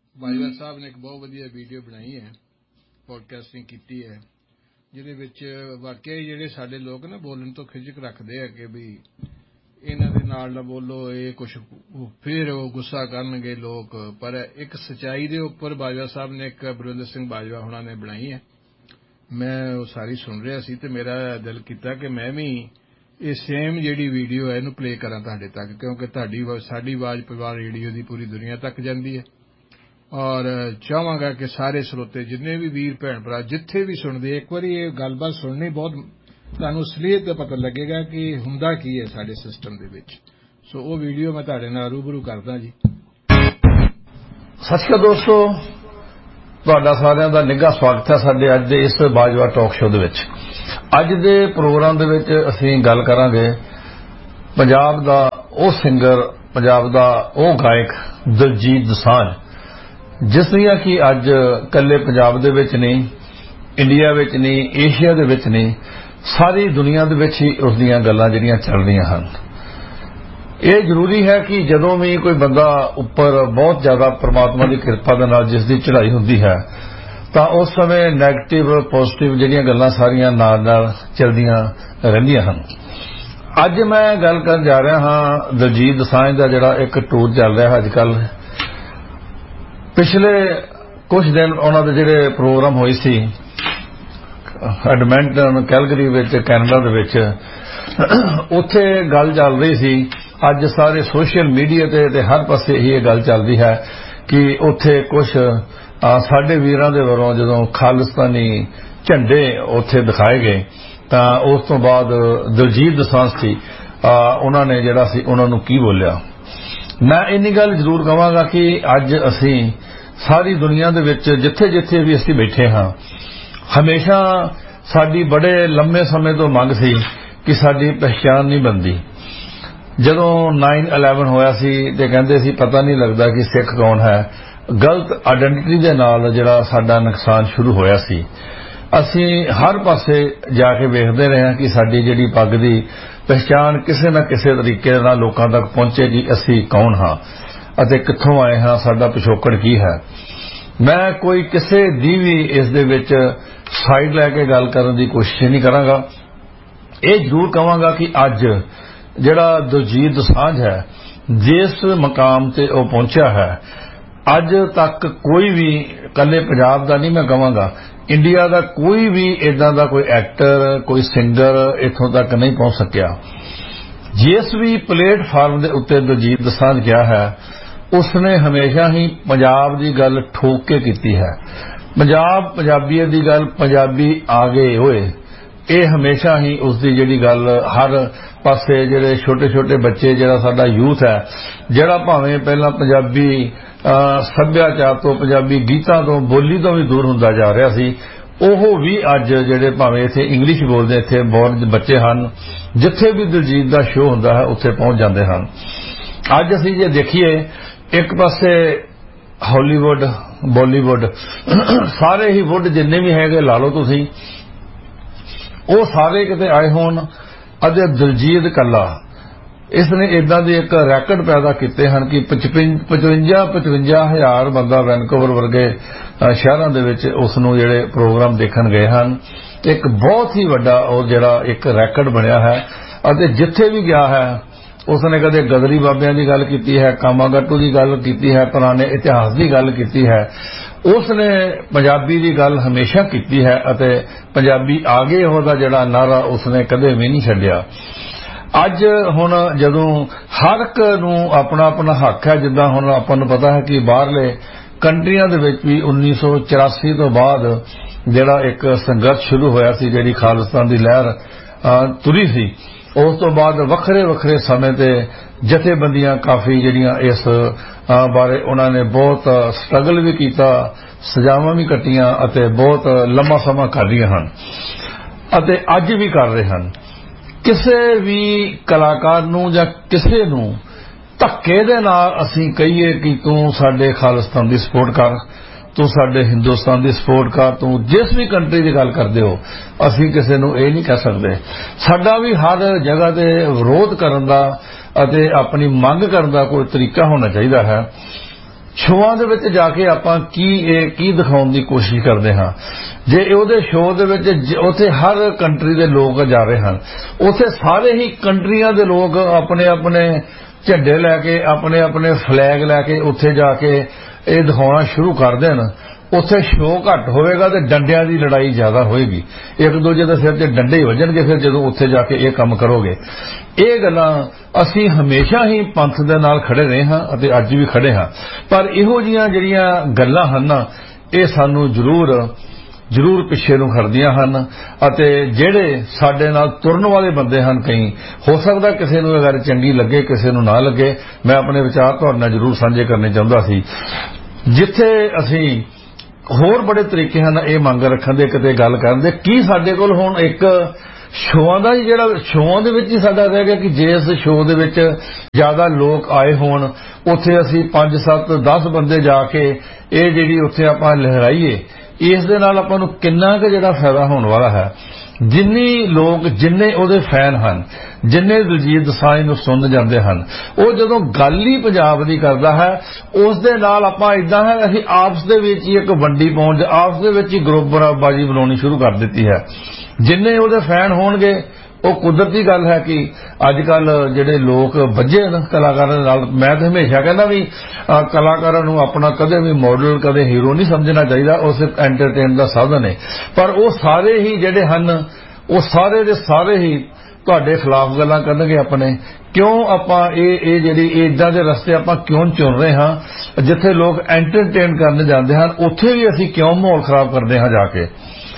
ਬਾਜਵਾ ਸਾਹਿਬ ਨੇ ਇੱਕ ਬਹੁਤ ਵਧੀਆ ਵੀਡੀਓ ਬਣਾਈ ਹੈ, ਪੋਡਕਾਸਟਿੰਗ ਕੀਤੀ ਹੈ, ਜਿਹਦੇ ਵਿੱਚ ਵਾਕਿਆ ਹੀ ਜਿਹੜੇ ਸਾਡੇ ਲੋਕ ਨਾ ਬੋਲਣ ਤੋਂ ਖਿਝਕ ਰੱਖਦੇ ਆ ਕਿ ਵੀ ਇਹਨਾਂ ਦੇ ਨਾਲ ਨਾ ਬੋਲੋ, ਇਹ ਕੁਛ ਫਿਰ ਉਹ ਗੁੱਸਾ ਕਰਨਗੇ ਲੋਕ। ਪਰ ਇੱਕ ਸੱਚਾਈ ਦੇ ਉੱਪਰ ਬਾਜਵਾ ਸਾਹਿਬ ਨੇ ਇੱਕ ਬਲਵਿੰਦਰ ਸਿੰਘ ਬਾਜਵਾ ਹੁਣਾਂ ਨੇ ਬਣਾਈ ਹੈ। ਮੈਂ ਉਹ ਸਾਰੀ ਸੁਣ ਰਿਹਾ ਸੀ ਤੇ ਮੇਰਾ ਦਿਲ ਕੀਤਾ ਕਿ ਮੈਂ ਵੀ ਇਹ ਸੇਮ ਜਿਹੜੀ ਵੀਡੀਓ ਹੈ ਇਹਨੂੰ ਪਲੇ ਕਰਾਂ ਤੁਹਾਡੇ ਤੱਕ, ਕਿਉਂਕਿ ਸਾਡੀ ਆਵਾਜ਼ ਪਰਿਵਾਰ ਰੇਡੀਓ ਦੀ ਪੂਰੀ ਦੁਨੀਆ ਤੱਕ ਜਾਂਦੀ ਹੈ। ਔਰ ਚਾਹਾਂਗਾ ਕਿ ਸਾਰੇ ਸਰੋਤੇ ਜਿੰਨੇ ਵੀ ਵੀਰ ਭੈਣ ਭਰਾ ਜਿੱਥੇ ਵੀ ਸੁਣਦੇ ਇੱਕ ਵਾਰੀ ਇਹ ਗੱਲਬਾਤ ਸੁਣਨੀ, ਬਹੁਤ ਤੁਹਾਨੂੰ ਅਸਲੀਅਤ ਦਾ ਪਤਾ ਲੱਗੇਗਾ ਕਿ ਹੁੰਦਾ ਕੀ ਹੈ ਸਾਡੇ ਸਿਸਟਮ ਦੇ ਵਿੱਚ। ਸੋ ਉਹ ਵੀਡੀਓ ਮੈਂ ਤੁਹਾਡੇ ਨਾਲ ਰੂਬਰੂ ਕਰਦਾ ਜੀ। ਸਤਿ ਸ਼੍ਰੀ ਅਕਾਲ ਦੋਸਤੋ, ਤੁਹਾਡਾ ਸਾਰਿਆਂ ਦਾ ਨਿੱਘਾ ਸਵਾਗਤ ਹੈ ਸਾਡੇ ਅੱਜ ਦੇ ਇਸ ਬਾਜਵਾ ਟਾਕ ਸ਼ੋਅ ਦੇ ਵਿੱਚ। ਅੱਜ ਦੇ ਪ੍ਰੋਗਰਾਮ ਦੇ ਵਿੱਚ ਅਸੀਂ ਗੱਲ ਕਰਾਂਗੇ ਪੰਜਾਬ ਦਾ ਉਹ ਸਿੰਗਰ, ਪੰਜਾਬ ਦਾ ਉਹ ਗਾਇਕ ਦਿਲਜੀਤ ਦੋਸਾਂਝ, ਜਿਸ ਦੀਆਂ ਕਿ ਅੱਜ ਇਕੱਲੇ ਪੰਜਾਬ ਦੇ ਵਿੱਚ ਨਹੀਂ, ਇੰਡੀਆ ਵਿੱਚ ਨਹੀਂ, ਏਸ਼ੀਆ ਦੇ ਵਿੱਚ ਨਹੀਂ, ਸਾਰੀ ਦੁਨੀਆ ਦੇ ਵਿੱਚ ਹੀ ਉਸ ਦੀਆਂ ਗੱਲਾਂ ਜਿਹੜੀਆਂ ਚੱਲ ਰਹੀਆਂ ਹਨ। ਇਹ ਜ਼ਰੂਰੀ ਹੈ ਕਿ ਜਦੋਂ ਵੀ ਕੋਈ ਬੰਦਾ ਉੱਪਰ ਬਹੁਤ ਜ਼ਿਆਦਾ ਪ੍ਰਮਾਤਮਾ ਦੀ ਕਿਰਪਾ ਦੇ ਨਾਲ ਜਿਸ ਦੀ ਚੜ੍ਹਾਈ ਹੁੰਦੀ ਹੈ ਤਾਂ ਉਸ ਸਮੇਂ ਨੈਗੇਟਿਵ ਪੋਜ਼ਿਟਿਵ ਜਿਹੜੀਆਂ ਗੱਲਾਂ ਸਾਰੀਆਂ ਨਾਲ ਨਾਲ ਚੱਲਦੀਆਂ ਰਹਿੰਦੀਆਂ ਹਨ। ਅੱਜ ਮੈਂ ਗੱਲ ਕਰਨ ਜਾ ਰਿਹਾ ਹਾਂ ਦਿਲਜੀਤ ਦੋਸਾਂਝ ਦਾ ਜਿਹੜਾ ਇੱਕ ਟੂਰ ਚੱਲ ਰਿਹਾ ਅੱਜ ਕੱਲ੍ਹ। ਪਿਛਲੇ ਕੁਝ ਦਿਨ ਉਹਨਾਂ ਦੇ ਜਿਹੜੇ ਪ੍ਰੋਗਰਾਮ ਹੋਏ ਸੀ ਐਡਮੰਟਨ, ਕੈਲਗਰੀ ਵਿੱਚ, ਕੈਨੇਡਾ ਦੇ ਵਿੱਚ, ਉੱਥੇ ਗੱਲ ਚੱਲ ਰਹੀ ਸੀ। ਅੱਜ ਸਾਰੇ ਸੋਸ਼ਲ ਮੀਡੀਆ ਤੇ ਹਰ ਪਾਸੇ ਇਹ ਗੱਲ ਚੱਲਦੀ ਹੈ ਕਿ ਉੱਥੇ ਕੁਝ ਸਾਡੇ ਵੀਰਾਂ ਦੇ ਵੱਲੋਂ ਜਦੋਂ ਖਾਲਿਸਤਾਨੀ ਝੰਡੇ ਉੱਥੇ ਦਿਖਾਏ ਗਏ ਤਾਂ ਉਸ ਤੋਂ ਬਾਅਦ ਦਿਲਜੀਤ ਦੋਸਾਂਝ ਸੀ, ਉਹਨਾਂ ਨੇ ਜਿਹੜਾ ਸੀ ਉਹਨਾਂ ਨੂੰ ਕੀ ਬੋਲਿਆ। ਮੈਂ ਇੰਨੀ ਗੱਲ ਜ਼ਰੂਰ ਕਹਾਂਗਾ ਕਿ ਅੱਜ ਅਸੀਂ ਸਾਰੀ ਦੁਨੀਆ ਦੇ ਵਿੱਚ ਜਿੱਥੇ ਜਿੱਥੇ ਵੀ ਅਸੀਂ ਬੈਠੇ ਹਾਂ, ਹਮੇਸ਼ਾ ਸਾਡੀ ਬੜੇ ਲੰਮੇ ਸਮੇਂ ਤੋਂ ਮੰਗ ਸੀ ਕਿ ਸਾਡੀ ਪਹਿਚਾਣ ਨਹੀਂ ਬਣਦੀ। ਜਦੋਂ 9/11 ਹੋਇਆ ਸੀ ਤੇ ਕਹਿੰਦੇ ਸੀ ਪਤਾ ਨਹੀਂ ਲੱਗਦਾ ਕਿ ਸਿੱਖ ਕੌਣ ਹੈ, ਗਲਤ ਆਇਡੈਂਟੀਟੀ ਦੇ ਨਾਲ ਜਿਹੜਾ ਸਾਡਾ ਨੁਕਸਾਨ ਸ਼ੁਰੂ ਹੋਇਆ ਸੀ। ਅਸੀਂ ਹਰ ਪਾਸੇ ਜਾ ਕੇ ਵੇਖਦੇ ਰਹੇ ਹਾਂ ਕਿ ਸਾਡੀ ਜਿਹੜੀ ਪੱਗ ਦੀ ਪਹਿਚਾਣ ਕਿਸੇ ਨਾ ਕਿਸੇ ਤਰੀਕੇ ਨਾਲ ਲੋਕਾਂ ਤੱਕ ਪਹੁੰਚੇ ਕਿ ਅਸੀਂ ਕੌਣ ਹਾਂ ਅਤੇ ਕਿੱਥੋਂ ਆਏ ਹਾਂ, ਸਾਡਾ ਪਿਛੋਕੜ ਕੀ ਹੈ। ਮੈਂ ਕੋਈ ਕਿਸੇ ਦੀ ਵੀ ਇਸ ਦੇ ਵਿੱਚ ਸਾਈਡ ਲੈ ਕੇ ਗੱਲ ਕਰਨ ਦੀ ਕੋਸ਼ਿਸ਼ ਨਹੀਂ ਕਰਾਂਗਾ। ਇਹ ਜ਼ਰੂਰ ਕਹਾਂਗਾ ਕਿ ਅੱਜ ਜਿਹੜਾ ਦਿਲਜੀਤ ਦੋਸਾਂਝ ਹੈ, ਜਿਸ ਮਕਾਮ ਤੇ ਉਹ ਪਹੁੰਚਿਆ ਹੈ, ਅੱਜ ਤੱਕ ਕੋਈ ਵੀ, ਇਕੱਲੇ ਪੰਜਾਬ ਦਾ ਨਹੀਂ ਮੈਂ ਕਹਾਂਗਾ, ਇੰਡੀਆ ਦਾ ਕੋਈ ਵੀ ਇਦਾਂ ਦਾ ਕੋਈ ਐਕਟਰ, ਕੋਈ ਸਿੰਗਰ ਇੱਥੋਂ ਤੱਕ ਨਹੀਂ ਪਹੁੰਚ ਸਕਿਆ। ਜਿਸ ਵੀ ਪਲੇਟਫਾਰਮ ਦੇ ਉੱਤੇ ਦਿਲਜੀਤ ਦੋਸਾਂਝ ਗਿਆ ਹੈ, ਉਸਨੇ ਹਮੇਸ਼ਾ ਹੀ ਪੰਜਾਬ ਦੀ ਗੱਲ ਠੋਕ ਕੇ ਕੀਤੀ ਹੈ। ਪੰਜਾਬ, ਪੰਜਾਬੀਅਤ ਦੀ ਗੱਲ, ਪੰਜਾਬੀ ਆ ਗਏ ਹੋਏ, ਇਹ ਹਮੇਸ਼ਾ ਹੀ ਉਸਦੀ ਜਿਹੜੀ ਗੱਲ ਹਰ ਪਾਸੇ ਜਿਹੜੇ ਛੋਟੇ ਛੋਟੇ ਬੱਚੇ, ਜਿਹੜਾ ਸਾਡਾ ਯੂਥ ਹੈ, ਜਿਹੜਾ ਭਾਵੇਂ ਪਹਿਲਾਂ ਪੰਜਾਬੀ ਸੱਭਿਆਚਾਰ ਤੋਂ, ਪੰਜਾਬੀ ਗੀਤਾਂ ਤੋਂ, ਬੋਲੀ ਤੋਂ ਵੀ ਦੂਰ ਹੁੰਦਾ ਜਾ ਰਿਹਾ ਸੀ, ਉਹ ਵੀ ਅੱਜ ਜਿਹੜੇ ਭਾਵੇਂ ਇੱਥੇ ਇੰਗਲਿਸ਼ ਬੋਲਦੇ ਇੱਥੇ ਬੋਰਨ ਬੱਚੇ ਹਨ, ਜਿੱਥੇ ਵੀ ਦਿਲਜੀਤ ਦਾ ਸ਼ੋਅ ਹੁੰਦਾ ਹੈ ਉੱਥੇ ਪਹੁੰਚ ਜਾਂਦੇ ਹਨ। ਅੱਜ ਅਸੀਂ ਜੇ ਦੇਖੀਏ, ਇੱਕ ਪਾਸੇ ਹਾਲੀਵੁੱਡ, ਬਾਲੀਵੁੱਡ, ਸਾਰੇ ਹੀ ਵੁੱਡ ਜਿੰਨੇ ਵੀ ਹੈਗੇ ਲਾ ਲਓ ਤੁਸੀਂ, ਉਹ ਸਾਰੇ ਕਿਤੇ ਆਏ ਹੋਣ ਅਤੇ ਦਿਲਜੀਤ ਇਕੱਲਾ, ਇਸ ਨੇ ਇਦਾਂ ਦੇ ਇੱਕ ਰੈਕਟ ਪੈਦਾ ਕੀਤੇ ਹਨ ਕਿ 55,000 ਬੰਦਾ ਵੈਨਕੂਵਰ ਵਰਗੇ ਸ਼ਹਿਰਾਂ ਦੇ ਵਿੱਚ ਉਸ ਨੂੰ ਜਿਹੜੇ ਪ੍ਰੋਗਰਾਮ ਦੇਖਣ ਗਏ ਹਨ। ਇੱਕ ਬਹੁਤ ਹੀ ਵੱਡਾ ਉਹ ਜਿਹੜਾ ਇੱਕ ਰੈਕਟ ਬਣਿਆ ਹੈ ਅਤੇ ਜਿੱਥੇ ਵੀ ਗਿਆ ਹੈ ਉਸਨੇ ਕਦੇ ਗਦਰੀ ਬਾਬਿਆਂ ਦੀ ਗੱਲ ਕੀਤੀ ਹੈ, ਕਾਮਾਗਾਟੂ ਦੀ ਗੱਲ ਕੀਤੀ ਹੈ, ਪੁਰਾਣੇ ਇਤਿਹਾਸ ਦੀ ਗੱਲ ਕੀਤੀ ਹੈ। ਉਸਨੇ ਪੰਜਾਬੀ ਦੀ ਗੱਲ ਹਮੇਸ਼ਾ ਕੀਤੀ ਹੈ ਅਤੇ ਪੰਜਾਬੀ ਆ ਗਏ ਉਹਦਾ ਜਿਹੜਾ ਨਾਰਾ ਉਸਨੇ ਕਦੇ ਵੀ ਨਹੀਂ ਛੱਡਿਆ। ਅੱਜ ਹੁਣ ਜਦੋਂ ਹਰ ਇੱਕ ਨੂੰ ਆਪਣਾ ਆਪਣਾ ਹੱਕ ਹੈ, ਜਿੱਦਾਂ ਹੁਣ ਆਪਾਂ ਨੂੰ ਪਤਾ ਹੈ ਕਿ ਬਾਹਰਲੇ ਕੰਟਰੀਆਂ ਦੇ ਵਿੱਚ ਵੀ 1984 ਤੋਂ ਬਾਅਦ ਜਿਹੜਾ ਇੱਕ ਸੰਘਰਸ਼ ਸ਼ੁਰੂ ਹੋਇਆ ਸੀ, ਜਿਹੜੀ ਖਾਲਿਸਤਾਨ ਦੀ ਲਹਿਰ ਤੁਰੀ ਸੀ, ਉਸ ਤੋਂ ਬਾਅਦ ਵੱਖਰੇ ਵੱਖਰੇ ਸਮੇਂ ਤੇ ਜਥੇਬੰਦੀਆਂ ਕਾਫੀ ਜਿਹੜੀਆਂ ਇਸ ਬਾਰੇ ਉਹਨਾਂ ਨੇ ਬਹੁਤ ਸਟਰਗਲ ਵੀ ਕੀਤਾ, ਸਜ਼ਾਵਾਂ ਵੀ ਕੱਟੀਆਂ ਅਤੇ ਬਹੁਤ ਲੰਮਾ ਸਮਾਂ ਕਰ ਰਹੀਆਂ ਹਨ ਅਤੇ ਅੱਜ ਵੀ ਕਰ ਰਹੇ ਹਨ। ਕਿਸੇ ਵੀ ਕਲਾਕਾਰ ਨੂੰ ਜਾਂ ਕਿਸੇ ਨੂੰ ਧੱਕੇ ਦੇ ਨਾਲ ਅਸੀਂ ਕਹੀਏ ਕਿ ਤੂੰ ਸਾਡੇ ਖਾਲਿਸਤਾਨ ਦੀ ਸਪੋਰਟ ਕਰ, ਤੂੰ ਸਾਡੇ ਹਿੰਦੁਸਤਾਨ ਦੀ ਸਪੋਰਟ ਕਰ, ਤੂੰ ਜਿਸ ਵੀ ਕੰਟਰੀ ਦੀ ਗੱਲ ਕਰਦੇ ਹੋ, ਅਸੀਂ ਕਿਸੇ ਨੂੰ ਇਹ ਨਹੀਂ ਕਹਿ ਸਕਦੇ। ਸਾਡਾ ਵੀ ਹਰ ਜਗ੍ਹਾ ਤੇ ਵਿਰੋਧ ਕਰਨ ਦਾ ਅਤੇ ਆਪਣੀ ਮੰਗ ਕਰਨ ਦਾ ਕੋਈ ਤਰੀਕਾ ਹੋਣਾ ਚਾਹੀਦਾ ਹੈ। ਸ਼ੋਆਂ ਦੇ ਵਿੱਚ ਜਾ ਕੇ ਆਪਾਂ ਕੀ ਦਿਖਾਉਣ ਦੀ ਕੋਸ਼ਿਸ਼ ਕਰਦੇ ਹਾਂ। ਜੇ ਉਹਦੇ ਸ਼ੋਅ ਦੇ ਵਿੱਚ ਉੱਥੇ ਹਰ ਕੰਟਰੀ ਦੇ ਲੋਕ ਜਾ ਰਹੇ ਹਨ, ਉੱਥੇ ਸਾਰੇ ਹੀ ਕੰਟਰੀਆਂ ਦੇ ਲੋਕ ਆਪਣੇ ਆਪਣੇ ਝੰਡੇ ਲੈ ਕੇ, ਆਪਣੇ ਆਪਣੇ ਫਲੈਗ ਲੈ ਕੇ ਉੱਥੇ ਜਾ ਕੇ ਇਹ ਦਿਖਾਉਣਾ ਸ਼ੁਰੂ ਕਰ ਦੇਣ, ਉੱਥੇ ਸ਼ੋਅ ਘੱਟ ਹੋਵੇਗਾ ਤੇ ਡੰਡਿਆਂ ਦੀ ਲੜਾਈ ਜ਼ਿਆਦਾ ਹੋਏਗੀ। ਇੱਕ ਦੂਜੇ ਦੇ ਸਿਰ 'ਤੇ ਡੰਡੇ ਹੀ ਵੱਜਣਗੇ ਫਿਰ ਜਦੋਂ ਉੱਥੇ ਜਾ ਕੇ ਇਹ ਕੰਮ ਕਰੋਗੇ। ਇਹ ਗੱਲਾਂ ਅਸੀਂ ਹਮੇਸ਼ਾ ਹੀ ਪੰਥ ਦੇ ਨਾਲ ਖੜੇ ਰਹੇ ਹਾਂ ਅਤੇ ਅੱਜ ਵੀ ਖੜੇ ਹਾਂ, ਪਰ ਇਹੋ ਜਿਹੀਆਂ ਜਿਹੜੀਆਂ ਗੱਲਾਂ ਹਨ ਇਹ ਸਾਨੂੰ ਜ਼ਰੂਰ ਪਿੱਛੇ ਨੂੰ ਖੜਦੀਆਂ ਹਨ। ਅਤੇ ਜਿਹੜੇ ਸਾਡੇ ਨਾਲ ਤੁਰਨ ਵਾਲੇ ਬੰਦੇ ਹਨ, ਕਈ ਹੋ ਸਕਦਾ ਕਿਸੇ ਨੂੰ ਇਹ ਗੱਲ ਚੰਗੀ ਲੱਗੇ, ਕਿਸੇ ਨੂੰ ਨਾ ਲੱਗੇ। ਮੈਂ ਆਪਣੇ ਵਿਚਾਰ ਤੁਹਾਡੇ ਨਾਲ ਜ਼ਰੂਰ ਸਾਂਝੇ ਕਰਨੇ ਚਾਹੁੰਦਾ ਸੀ। ਜਿੱਥੇ ਅਸੀਂ ਹੋਰ ਬੜੇ ਤਰੀਕੇ ਹਨ ਇਹ ਮੰਗ ਰੱਖਣ ਦੇ, ਕਿਤੇ ਗੱਲ ਕਰਨ ਦੇ, ਕੀ ਸਾਡੇ ਕੋਲ ਹੁਣ ਇੱਕ ਸ਼ੋਆਂ ਦਾ ਹੀ ਜਿਹੜਾ ਸ਼ੋਆਂ ਦੇ ਵਿੱਚ ਹੀ ਸਾਡਾ ਰਹਿ ਗਿਆ ਕਿ ਜੇ ਇਸ ਸ਼ੋਅ ਦੇ ਵਿੱਚ ਜ਼ਿਆਦਾ ਲੋਕ ਆਏ ਹੋਣ, ਉੱਥੇ ਅਸੀਂ 5 7 10 ਬੰਦੇ ਜਾ ਕੇ ਇਹ ਜਿਹੜੀ ਉੱਥੇ ਆਪਾਂ ਲਹਿਰਾਈਏ, ਇਸ ਦੇ ਨਾਲ ਆਪਾਂ ਨੂੰ ਕਿੰਨਾ ਕੁ ਜਿਹੜਾ ਫਾਇਦਾ ਹੋਣ ਵਾਲਾ ਹੈ। ਜਿੰਨੇ ਉਹਦੇ ਫੈਨ ਹਨ, ਜਿੰਨੇ ਦਿਲਜੀਤ ਦੋਸਾਂਝ ਨੂੰ ਸੁਣ ਜਾਂਦੇ ਹਨ, ਉਹ ਜਦੋਂ ਗੱਲ ਹੀ ਪੰਜਾਬ ਦੀ ਕਰਦਾ ਹੈ ਉਸ ਦੇ ਨਾਲ ਆਪਾਂ ਇਦਾਂ ਹੈ ਅਸੀਂ ਆਪਸ ਦੇ ਵਿੱਚ ਹੀ ਇੱਕ ਵੰਡੀ ਪਹੁੰਚ, ਆਪਸ ਦੇ ਵਿੱਚ ਹੀ ਗਰੁੱਪਬਾਜੀ ਬਣਾਉਣੀ ਸ਼ੁਰੂ ਕਰ ਦਿੱਤੀ ਹੈ। ਜਿੰਨੇ ਉਹਦੇ ਫੈਨ ਹੋਣਗੇ, ਉਹ ਕੁਦਰਤੀ ਗੱਲ ਹੈ ਕਿ ਅੱਜ ਕੱਲ ਜਿਹੜੇ ਲੋਕ ਵੱਜੇ ਹਨ ਕਲਾਕਾਰਾਂ ਦੇ ਨਾਲ। ਮੈਂ ਤਾਂ ਹਮੇਸ਼ਾ ਕਹਿੰਦਾ ਵੀ ਕਲਾਕਾਰਾਂ ਨੂੰ ਆਪਣਾ ਕਦੇ ਵੀ ਮਾਡਲ, ਕਦੇ ਹੀਰੋ ਨਹੀਂ ਸਮਝਣਾ ਚਾਹੀਦਾ, ਉਹ ਸਿਰਫ ਐਂਟਰਟੇਨ ਦਾ ਸਾਧਨ ਹੈ। ਪਰ ਉਹ ਸਾਰੇ ਹੀ ਜਿਹੜੇ ਹਨ, ਉਹ ਸਾਰੇ ਦੇ ਸਾਰੇ ਹੀ ਤੁਹਾਡੇ ਖਿਲਾਫ ਗੱਲਾਂ ਕਰਨਗੇ ਆਪਣੇ। ਕਿਉਂ ਆਪਾਂ ਇਹ ਜਿਹੜੀ ਇਦਾਂ ਦੇ ਰਸਤੇ ਆਪਾਂ ਕਿਉਂ ਚੁਣ ਰਹੇ ਹਾਂ? ਜਿੱਥੇ ਲੋਕ ਐਂਟਰਟੇਨ ਕਰਨ ਜਾਂਦੇ ਹਨ, ਉੱਥੇ ਵੀ ਅਸੀਂ ਕਿਉਂ ਮਾਹੌਲ ਖਰਾਬ ਕਰਦੇ ਹਾਂ ਜਾ ਕੇ?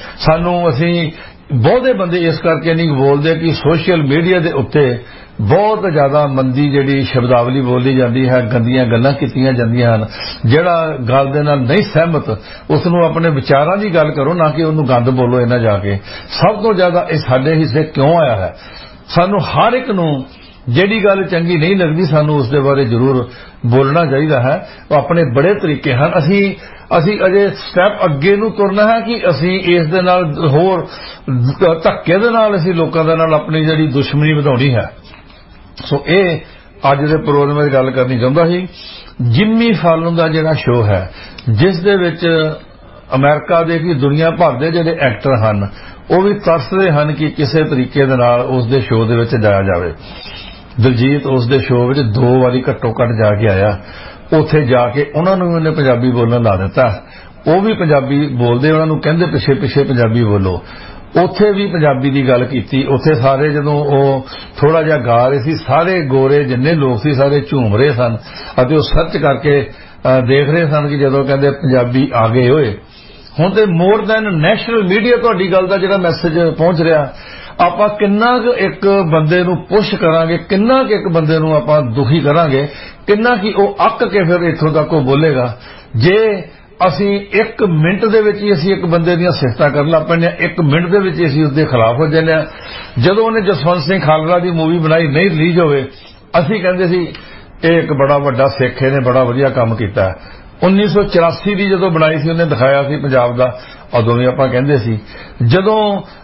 ਅਸੀਂ ਬਹੁਤੇ ਬੰਦੇ ਇਸ ਕਰਕੇ ਨਹੀਂ ਬੋਲਦੇ ਕਿ ਸੋਸ਼ਲ ਮੀਡੀਆ ਦੇ ਉੱਤੇ ਬਹੁਤ ਜ਼ਿਆਦਾ ਮੰਦੀ ਜਿਹੜੀ ਸ਼ਬਦਾਵਲੀ ਬੋਲੀ ਜਾਂਦੀ ਹੈ, ਗੰਦੀਆਂ ਗੱਲਾਂ ਕੀਤੀਆਂ ਜਾਂਦੀਆਂ ਹਨ। ਜਿਹੜਾ ਗੱਲ ਦੇ ਨਾਲ ਨਹੀਂ ਸਹਿਮਤ ਉਸ ਨੂੰ ਆਪਣੇ ਵਿਚਾਰਾਂ ਦੀ ਗੱਲ ਕਰੋ, ਨਾ ਕਿ ਉਹਨੂੰ ਗੰਦ ਬੋਲੋ ਇਹਨਾਂ ਜਾ ਕੇ। ਸਭ ਤੋਂ ਜ਼ਿਆਦਾ ਇਹ ਸਾਡੇ ਹਿੱਸੇ ਕਿਉਂ ਆਇਆ ਹੈ? ਸਾਨੂੰ ਹਰ ਇੱਕ ਨੂੰ ਜਿਹੜੀ ਗੱਲ ਚੰਗੀ ਨਹੀਂ ਲੱਗਦੀ ਸਾਨੂੰ ਉਸ ਦੇ ਬਾਰੇ ਜ਼ਰੂਰ ਬੋਲਣਾ ਚਾਹੀਦਾ ਹੈ। ਉਹ ਆਪਣੇ ਬੜੇ ਤਰੀਕੇ ਹਨ। ਅਸੀਂ ਅਜੇ ਸਟੈਪ ਅੱਗੇ ਨੂੰ ਤੁਰਨਾ ਹੈ ਕਿ ਅਸੀਂ ਇਸ ਦੇ ਨਾਲ ਹੋਰ ਧੱਕੇ ਦੇ ਨਾਲ ਅਸੀਂ ਲੋਕਾਂ ਦੇ ਨਾਲ ਆਪਣੀ ਜਿਹੜੀ ਦੁਸ਼ਮਣੀ ਵਧਾਉਣੀ ਹੈ। ਸੋ ਇਹ ਅੱਜ ਦੇ ਪ੍ਰੋਗਰਾਮ ਵਿੱਚ ਗੱਲ ਕਰਨੀ ਚਾਹੁੰਦਾ ਸੀ। ਜਿੰਮੀ ਫਾਲਨ ਦਾ ਜਿਹੜਾ ਸ਼ੋਅ ਹੈ, ਜਿਸ ਦੇ ਵਿੱਚ ਅਮਰੀਕਾ ਦੇ ਕੀ ਦੁਨੀਆ ਭਰ ਦੇ ਜਿਹੜੇ ਐਕਟਰ ਹਨ ਉਹ ਵੀ ਤਰਸਦੇ ਹਨ ਕਿ ਕਿਸੇ ਤਰੀਕੇ ਦੇ ਨਾਲ ਉਸ ਦੇ ਸ਼ੋਅ ਦੇ ਵਿੱਚ ਜਾਇਆ ਜਾਵੇ। ਦਿਲਜੀਤ ਉਸ ਦੇ ਸ਼ੋਅ ਵਿੱਚ 2 ਵਾਰੀ ਘੱਟੋ ਘੱਟ ਜਾ ਕੇ ਆਇਆ। ਉੱਥੇ ਜਾ ਕੇ ਉਹਨਾਂ ਨੂੰ ਉਹਨੇ ਪੰਜਾਬੀ ਬੋਲਣ ਲਾ ਦਿੱਤਾ। ਉਹ ਵੀ ਪੰਜਾਬੀ ਬੋਲਦੇ, ਉਹਨਾਂ ਨੂੰ ਕਹਿੰਦੇ ਪਿੱਛੇ ਪਿੱਛੇ ਪੰਜਾਬੀ ਬੋਲੋ। ਉੱਥੇ ਵੀ ਪੰਜਾਬੀ ਦੀ ਗੱਲ ਕੀਤੀ। ਉੱਥੇ ਸਾਰੇ ਜਦੋਂ ਉਹ ਥੋੜਾ ਜਿਹਾ ਗਾ ਰਹੇ ਸੀ, ਸਾਰੇ ਗੋਰੇ ਜਿੰਨੇ ਲੋਕ ਸੀ ਸਾਰੇ ਝੂਮ ਰਹੇ ਸਨ ਅਤੇ ਉਹ ਸਰਚ ਕਰਕੇ ਦੇਖ ਰਹੇ ਸਨ ਕਿ ਜਦੋਂ ਕਹਿੰਦੇ ਪੰਜਾਬੀ ਆ ਗਏ ਹੋਏ। ਹੁਣ ਤੇ ਮੋਰ ਦੈਨ ਨੈਸ਼ਨਲ ਮੀਡੀਆ ਤੁਹਾਡੀ ਗੱਲ ਦਾ ਜਿਹੜਾ ਮੈਸੇਜ ਪਹੁੰਚ ਰਿਹਾ, ਆਪਾਂ ਕਿੰਨਾ ਕੁ ਇੱਕ ਬੰਦੇ ਨੂੰ ਪੁਸ਼ ਕਰਾਂਗੇ, ਕਿੰਨਾ ਕੁ ਇੱਕ ਬੰਦੇ ਨੂੰ ਆਪਾਂ ਦੁਖੀ ਕਰਾਂਗੇ, ਕਿੰਨਾ ਕਿ ਉਹ ਅੱਕ ਕੇ ਫਿਰ ਇੱਥੋਂ ਤੱਕ ਉਹ ਬੋਲੇਗਾ। ਜੇ ਅਸੀਂ 1 ਮਿੰਟ ਦੇ ਵਿੱਚ ਹੀ ਅਸੀਂ ਇੱਕ ਬੰਦੇ ਦੀਆਂ ਸਿਫਤਾਂ ਕਰਨ ਲੱਗ ਪੈਂਦੇ ਹਾਂ, 1 ਮਿੰਟ ਦੇ ਵਿੱਚ ਅਸੀਂ ਉਸ ਦੇ ਖਿਲਾਫ ਹੋ ਜਾਂਦੇ ਹਾਂ। ਜਦੋਂ ਉਹਨੇ ਜਸਵੰਤ ਸਿੰਘ ਖਾਲੜਾ ਦੀ ਮੂਵੀ ਬਣਾਈ, ਨਹੀਂ ਰਿਲੀਜ਼ ਹੋਵੇ, ਅਸੀਂ ਕਹਿੰਦੇ ਸੀ ਇਹ ਇੱਕ ਬੜਾ ਵੱਡਾ ਸਿੱਖ, ਇਹਨੇ ਬੜਾ ਵਧੀਆ ਕੰਮ ਕੀਤਾ। 1984 ਦੀ ਜਦੋਂ ਬਣਾਈ ਸੀ, ਉਹਨੇ ਦਿਖਾਇਆ ਸੀ ਪੰਜਾਬ ਦਾ, ਉਦੋਂ ਵੀ ਆਪਾਂ ਕਹਿੰਦੇ ਸੀ। ਜਦੋਂ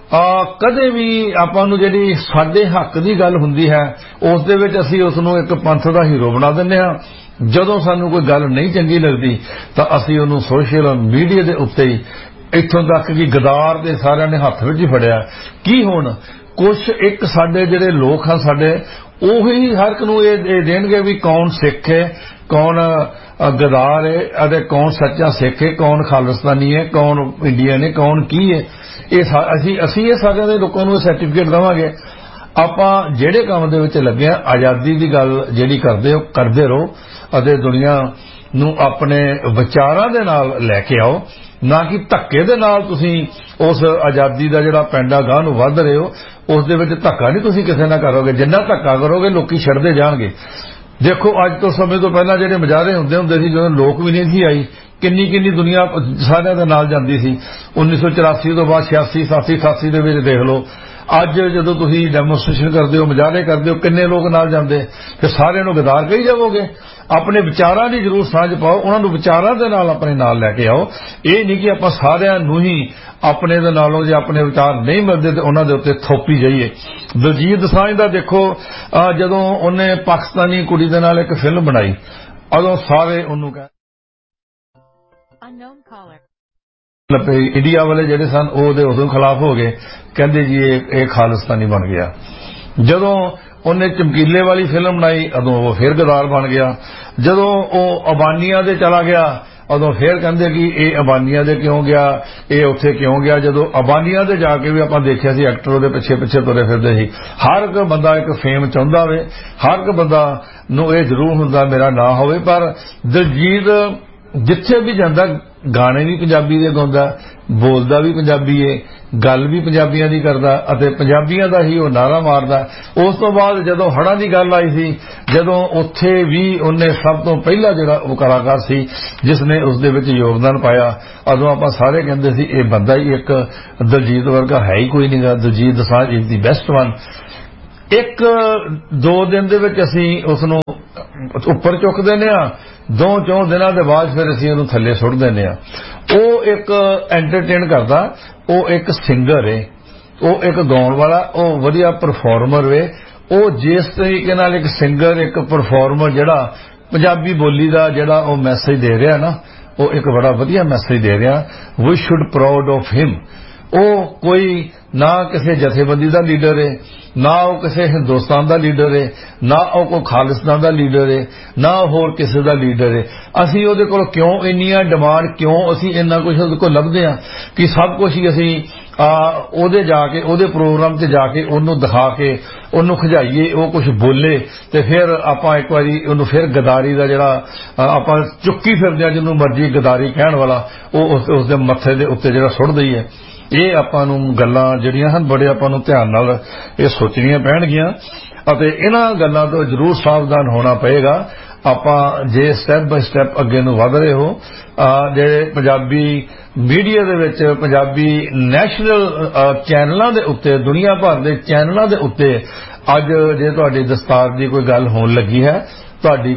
ਕਦੇ ਵੀ ਆਪਾਂ ਨੂੰ ਜਿਹੜੀ ਸਾਡੇ ਹੱਕ ਦੀ ਗੱਲ ਹੁੰਦੀ ਹੈ ਉਸ ਦੇ ਵਿੱਚ ਅਸੀਂ ਉਸ ਨੂੰ ਇੱਕ ਪੰਥ ਦਾ ਹੀਰੋ ਬਣਾ ਦਿੰਦੇ ਹਾਂ। ਜਦੋਂ ਸਾਨੂੰ ਕੋਈ ਗੱਲ ਨਹੀਂ ਚੰਗੀ ਲੱਗਦੀ ਤਾਂ ਅਸੀਂ ਉਹਨੂੰ ਸੋਸ਼ਲ ਮੀਡੀਆ ਦੇ ਉੱਤੇ ਹੀ ਇੱਥੋਂ ਤੱਕ ਕਿ ਗਦਾਰ ਦੇ ਸਾਰਿਆਂ ਨੇ ਹੱਥ ਵਿੱਚ ਹੀ ਫੜਿਆ। ਕੀ ਹੁਣ ਕੁਛ ਇੱਕ ਸਾਡੇ ਜਿਹੜੇ ਲੋਕ ਹਨ ਸਾਡੇ, ਉਹੀ ਹਰ ਇੱਕ ਨੂੰ ਇਹ ਦੇਣਗੇ ਵੀ ਕੌਣ ਸਿੱਖ ਹੈ, ਕੌਣ ਗਦਾਰ ਹੈ ਅਤੇ ਕੌਣ ਸੱਚਾ ਸਿੱਖ ਹੈ, ਕੌਣ ਖਾਲਿਸਤਾਨੀ ਹੈ, ਕੌਣ ਇੰਡੀਅਨ ਹੈ, ਕੌਣ ਕੀ ਹੈ। ਅਸੀਂ ਇਹ ਸਾਰਿਆਂ ਦੇ ਲੋਕਾਂ ਨੂੰ ਸਰਟੀਫਿਕੇਟ ਦੇਵਾਂਗੇ। ਆਪਾਂ ਜਿਹੜੇ ਕੰਮ ਦੇ ਵਿੱਚ ਲੱਗੇ ਆ, ਆਜ਼ਾਦੀ ਦੀ ਗੱਲ ਜਿਹੜੀ ਕਰਦੇ ਰਹੋ ਅਤੇ ਦੁਨੀਆ ਨੂੰ ਆਪਣੇ ਵਿਚਾਰਾਂ ਦੇ ਨਾਲ ਲੈ ਕੇ ਆਓ, ਨਾ ਕਿ ਧੱਕੇ ਦੇ ਨਾਲ। ਤੁਸੀਂ ਉਸ ਆਜ਼ਾਦੀ ਦਾ ਜਿਹੜਾ ਪੈਂਡਾ ਗਾਹ ਨੂੰ ਵੱਧ ਰਹੇ ਹੋ, ਉਸ ਦੇ ਵਿੱਚ ਧੱਕਾ ਨਹੀਂ ਤੁਸੀਂ ਕਿਸੇ ਨਾਲ ਕਰੋਗੇ। ਜਿੰਨਾ ਧੱਕਾ ਕਰੋਗੇ ਲੋਕੀ ਛੱਡਦੇ ਜਾਣਗੇ। ਦੇਖੋ ਅੱਜ ਤੋਂ ਸਮੇਂ ਤੋਂ ਪਹਿਲਾਂ ਜਿਹੜੇ ਮੁਜ਼ਾਹਰੇ ਹੁੰਦੇ ਸੀ, ਜਦੋਂ ਲੋਕ ਵੀ ਨਹੀਂ ਸੀ ਆਈ, ਕਿੰਨੀ ਦੁਨੀਆ ਸਾਰਿਆਂ ਦੇ ਨਾਲ ਜਾਂਦੀ ਸੀ। 1984 ਤੋਂ ਬਾਅਦ 86 87 88 ਦੇ ਵਿੱਚ ਦੇਖ ਲਓ। ਅੱਜ ਜਦੋਂ ਤੁਸੀਂ ਡੈਮੋਨਸਟ੍ਰੇਸ਼ਨ ਕਰਦੇ ਹੋ, ਮੁਜ਼ਾਹਰੇ ਕਰਦੇ ਹੋ, ਕਿੰਨੇ ਲੋਕ ਨਾਲ ਜਾਂਦੇ? ਫਿਰ ਸਾਰਿਆਂ ਨੂੰ ਗਦਾਰ ਕਹੀ ਜਾਵੋਗੇ? ਆਪਣੇ ਵਿਚਾਰਾਂ ਦੀ ਜ਼ਰੂਰ ਸਾਂਝ ਪਾਓ, ਉਹਨਾਂ ਨੂੰ ਵਿਚਾਰਾਂ ਦੇ ਨਾਲ ਆਪਣੇ ਨਾਲ ਲੈ ਕੇ ਆਓ। ਇਹ ਨਹੀਂ ਕਿ ਆਪਾਂ ਸਾਰਿਆਂ ਨੂੰ ਹੀ ਆਪਣੇ ਦੇ ਨਾਲੋਂ ਜੇ ਆਪਣੇ ਵਿਚਾਰ ਨਹੀਂ ਮਿਲਦੇ ਤੇ ਉਹਨਾਂ ਦੇ ਉੱਤੇ ਥੋਪੀ ਜਾਈਏ। ਦਿਲਜੀਤ ਦੋਸਾਂਝ ਦਾ ਦੇਖੋ, ਜਦੋਂ ਉਹਨੇ ਪਾਕਿਸਤਾਨੀ ਕੁੜੀ ਦੇ ਨਾਲ ਇੱਕ ਫਿਲਮ ਬਣਾਈ, ਉਦੋਂ ਸਾਰੇ ਉਹਨੂੰ ਇੰਡੀਆ ਵਾਲੇ ਜਿਹੜੇ ਸਨ ਉਹਦੇ ਉਦੋਂ ਖਿਲਾਫ ਹੋ ਗਏ, ਕਹਿੰਦੇ ਜੀ ਇਹ ਖਾਲਿਸਤਾਨੀ ਬਣ ਗਿਆ। ਜਦੋਂ ਉਹਨੇ ਚਮਕੀਲੇ ਵਾਲੀ ਫਿਲਮ ਬਣਾਈ ਉਦੋਂ ਉਹ ਫਿਰ ਗਦਾਰ ਬਣ ਗਿਆ। ਜਦੋਂ ਉਹ ਅਬਾਨੀਆਂ ਦੇ ਚਲਾ ਗਿਆ ਉਦੋਂ ਫਿਰ ਕਹਿੰਦੇ ਕਿ ਇਹ ਅਬਾਨੀਆਂ ਦੇ ਕਿਉਂ ਗਿਆ, ਇਹ ਉੱਥੇ ਕਿਉਂ ਗਿਆ। ਜਦੋਂ ਅਬਾਨੀਆਂ ਦੇ ਜਾ ਕੇ ਵੀ ਆਪਾਂ ਦੇਖਿਆ ਸੀ ਐਕਟਰ ਉਹਦੇ ਪਿੱਛੇ ਪਿੱਛੇ ਤੁਰੇ ਫਿਰਦੇ ਸੀ। ਹਰ ਇੱਕ ਬੰਦਾ ਇੱਕ ਫੇਮ ਚਾਹੁੰਦਾ ਹੋਵੇ, ਹਰ ਇੱਕ ਬੰਦਾ ਨੂੰ ਇਹ ਜ਼ਰੂਰ ਹੁੰਦਾ ਮੇਰਾ ਨਾਂ ਹੋਵੇ। ਪਰ ਦਿਲਜੀਤ ਜਿੱਥੇ ਵੀ ਜਾਂਦਾ ਗਾਣੇ ਵੀ ਪੰਜਾਬੀ ਦੇ ਗਾਉਂਦਾ, ਬੋਲਦਾ ਵੀ ਪੰਜਾਬੀ ਏ, ਗੱਲ ਵੀ ਪੰਜਾਬੀਆਂ ਦੀ ਕਰਦਾ ਅਤੇ ਪੰਜਾਬੀਆਂ ਦਾ ਹੀ ਉਹ ਨਾਰਾ ਮਾਰਦਾ। ਉਸ ਤੋਂ ਬਾਅਦ ਜਦੋਂ ਹੜ੍ਹਾਂ ਦੀ ਗੱਲ ਆਈ ਸੀ, ਜਦੋਂ ਉੱਥੇ ਵੀ ਉਹਨੇ ਸਭ ਤੋਂ ਪਹਿਲਾ ਜਿਹੜਾ ਉਹ ਕਲਾਕਾਰ ਸੀ ਜਿਸ ਨੇ ਉਸ ਦੇ ਵਿੱਚ ਯੋਗਦਾਨ ਪਾਇਆ, ਉਦੋਂ ਆਪਾਂ ਸਾਰੇ ਕਹਿੰਦੇ ਸੀ ਇਹ ਬੰਦਾ ਹੀ ਇੱਕ ਦਿਲਜੀਤ ਵਰਗਾ ਹੈ ਹੀ ਕੋਈ ਨਹੀਂਗਾ। Diljit Dosanjh is the best one. 1-2 ਦਿਨ ਦੇ ਵਿੱਚ ਅਸੀਂ ਉਸ ਨੂੰ ਉੱਪਰ ਚੁੱਕ ਦਿੰਦੇ ਹਾਂ, 2-4 ਦਿਨਾਂ ਦੇ ਬਾਅਦ ਫਿਰ ਅਸੀਂ ਉਹਨੂੰ ਥੱਲੇ ਸੁੱਟ ਦਿੰਦੇ ਹਾਂ। ਉਹ ਇੱਕ ਐਂਟਰਟੇਨ ਕਰਦਾ, ਉਹ ਇੱਕ ਸਿੰਗਰ ਏ, ਉਹ ਇੱਕ ਗਾਉਣ ਵਾਲਾ, ਉਹ ਵਧੀਆ ਪਰਫਾਰਮਰ ਵੇ। ਉਹ ਜਿਸ ਤਰੀਕੇ ਨਾਲ ਇੱਕ ਸਿੰਗਰ ਇੱਕ ਪਰਫਾਰਮਰ ਜਿਹੜਾ ਪੰਜਾਬੀ ਬੋਲੀ ਦਾ ਜਿਹੜਾ ਉਹ ਮੈਸੇਜ ਦੇ ਰਿਹਾ ਨਾ, ਉਹ ਇੱਕ ਬੜਾ ਵਧੀਆ ਮੈਸੇਜ ਦੇ ਰਿਹਾ। We should proud of him. ਉਹ ਕੋਈ ਨਾ ਕਿਸੇ ਜਥੇਬੰਦੀ ਦਾ ਲੀਡਰ ਹੈ, ਨਾ ਉਹ ਕਿਸੇ ਹਿੰਦੁਸਤਾਨ ਦਾ ਲੀਡਰ ਹੈ, ਨਾ ਉਹ ਕੋਈ ਖਾਲਿਸਤਾਨ ਦਾ ਲੀਡਰ ਹੈ, ਨਾ ਹੋਰ ਕਿਸੇ ਦਾ ਲੀਡਰ ਹੈ। ਅਸੀਂ ਉਹਦੇ ਕੋਲ ਕਿਉਂ ਇੰਨੀਆਂ ਡਿਮਾਂਡ, ਕਿਉਂ ਅਸੀਂ ਇੰਨਾ ਕੁਝ ਉਹਦੇ ਕੋਲ ਲੱਭਦੇ ਹਾਂ ਕਿ ਸਭ ਕੁਝ ਹੀ ਅਸੀਂ ਉਹਦੇ ਜਾ ਕੇ ਉਹਦੇ ਪ੍ਰੋਗਰਾਮ ਤੇ ਜਾ ਕੇ ਉਹਨੂੰ ਦਿਖਾ ਕੇ ਉਹਨੂੰ ਖਿਜਾਈਏ, ਉਹ ਕੁਝ ਬੋਲੇ ਤੇ ਫਿਰ ਆਪਾਂ ਇੱਕ ਵਾਰੀ ਉਹਨੂੰ ਫਿਰ ਗਦਾਰੀ ਦਾ ਜਿਹੜਾ ਆਪਾਂ ਚੁੱਕੀ ਫਿਰਦੇ ਹਾਂ, ਜਿਹਨੂੰ ਮਰਜ਼ੀ ਗਦਾਰੀ ਕਹਿਣ ਵਾਲਾ, ਉਹ ਉਸ ਦੇ ਮੱਥੇ ਦੇ ਉੱਤੇ ਜਿਹੜਾ ਸੁੱਟ ਦਈਏ। ਇਹ ਆਪਾਂ ਨੂੰ ਗੱਲਾਂ ਜਿਹੜੀਆਂ ਹਨ ਬੜੇ ਆਪਾਂ ਨੂੰ ਧਿਆਨ ਨਾਲ ਇਹ ਸੋਚਣੀਆਂ ਪੈਣਗੀਆਂ ਅਤੇ ਇਹਨਾਂ ਗੱਲਾਂ ਤੋਂ ਜ਼ਰੂਰ ਸਾਵਧਾਨ ਹੋਣਾ ਪਏਗਾ। ਆਪਾਂ ਜੇ ਸਟੈਪ ਬਾਈ ਸਟੈਪ ਅੱਗੇ ਨੂੰ ਵਧ ਰਹੇ ਹੋ, ਜਿਹੜੇ ਪੰਜਾਬੀ ਮੀਡੀਆ ਦੇ ਵਿੱਚ ਪੰਜਾਬੀ ਨੈਸ਼ਨਲ ਚੈਨਲਾਂ ਦੇ ਉੱਤੇ, ਦੁਨੀਆ ਭਰ ਦੇ ਚੈਨਲਾਂ ਦੇ ਉੱਤੇ ਅੱਜ ਜੇ ਤੁਹਾਡੀ ਦਸਤਾਰ ਦੀ ਕੋਈ ਗੱਲ ਹੋਣ ਲੱਗੀ ਹੈ, ਤੁਹਾਡੀ